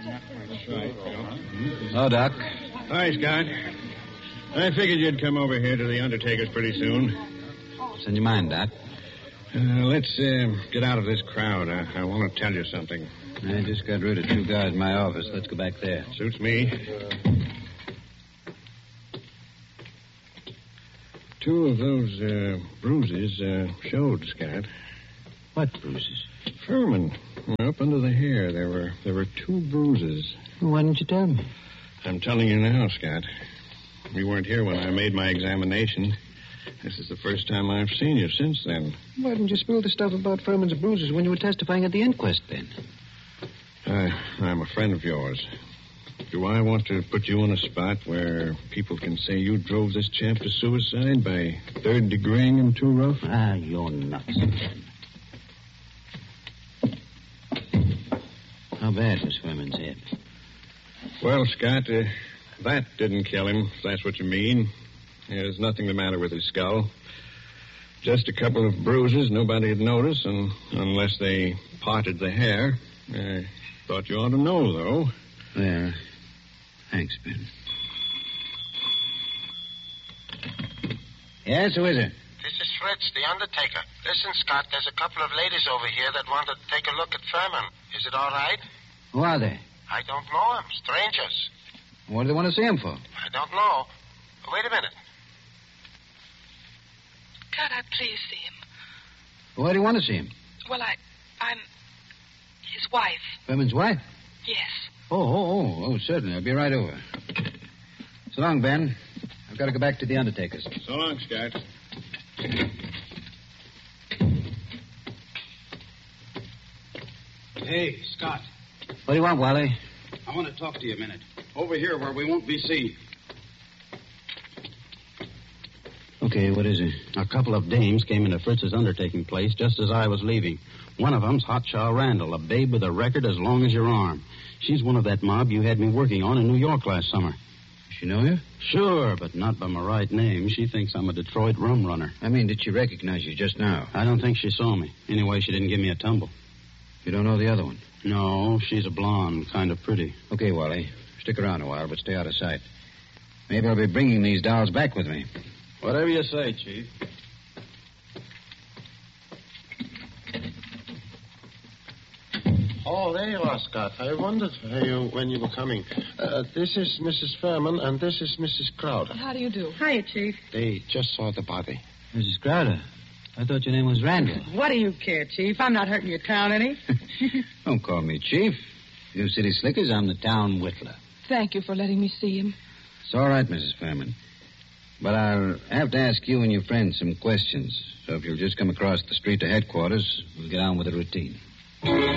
Hello, Doc. Hi, Scott. I figured you'd come over here to the undertaker's pretty soon. What's in your mind, Doc? Let's get out of this crowd. I want to tell you something. I just got rid of 2 guards in my office. Let's go back there. Suits me. 2 of those bruises showed, Scott. What bruises? Furman. Up under the hair, there were 2 bruises. Why didn't you tell me? I'm telling you now, Scott. You weren't here when I made my examination. This is the first time I've seen you since then. Why didn't you spill the stuff about Furman's bruises when you were testifying at the inquest, then? I'm a friend of yours. Do I want to put you in a spot where people can say you drove this chap to suicide by third-degreeing him too rough? You're nuts. How bad was Furman's head? Well, Scott, that didn't kill him, if that's what you mean. There's nothing the matter with his skull. Just a couple of bruises nobody'd notice, and unless they parted the hair. Thought you ought to know, though. Yeah. Thanks, Ben. Yes, who is it? This is Fritz, the undertaker. Listen, Scott, there's a couple of ladies over here that want to take a look at Furman. Is it all right? Who are they? I don't know them. Strangers. What do they want to see him for? I don't know. Wait a minute. Can't I please see him? Why do you want to see him? Well, I'm his wife. Furman's wife? Yes. Oh, certainly. I'll be right over. So long, Ben. I've got to go back to the undertaker's. So long, Scott. Hey, Scott. What do you want, Wally? I want to talk to you a minute. Over here where we won't be seen. Okay, what is it? A couple of dames came into Fritz's undertaking place just as I was leaving. One of them's Hotshot Randall, a babe with a record as long as your arm. She's one of that mob you had me working on in New York last summer. Does she know you? Sure, but not by my right name. She thinks I'm a Detroit rum runner. I mean, did she recognize you just now? I don't think she saw me. Anyway, she didn't give me a tumble. You don't know the other one? No, she's a blonde, kind of pretty. Okay, Wally. Stick around a while, but stay out of sight. Maybe I'll be bringing these dolls back with me. Whatever you say, Chief. Oh, there you are, Scott. I wondered when you were coming. This is Mrs. Furman, and this is Mrs. Crowder. How do you do? Hiya, Chief. They just saw the body. Mrs. Crowder, I thought your name was Randall. What do you care, Chief? I'm not hurting your town any. Don't call me Chief. You city slickers, I'm the town whittler. Thank you for letting me see him. It's all right, Mrs. Furman. But I'll have to ask you and your friends some questions. So if you'll just come across the street to headquarters, we'll get on with the routine.